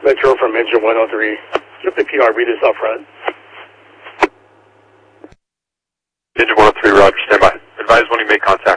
Metro from engine 103. Get the PR, read this up front. Engine 103, roger, stand by. Advise when you make contact.